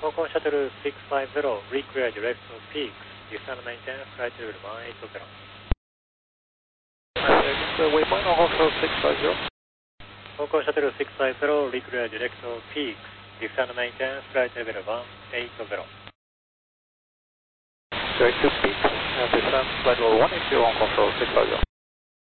Hong Kong Shuttle 650, require direct to peaks, descend maintenance, flight level 180. Waypoint Hong Kong Shuttle 650. Hong Kong Shuttle 650, require direct to peaks, descend maintenance, flight level 180. Direct to peaks, descend flight level 180 Hong Kong Shuttle 650.